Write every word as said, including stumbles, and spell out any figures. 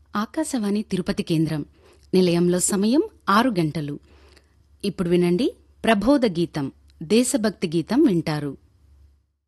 ఆకాశవాణి తిరుపతి కేంద్రం నిలయంలో సమయం ఆరు గంటలు. ఇప్పుడు వినండి ప్రబోధ గీతం, దేశభక్తి గీతం వింటారు.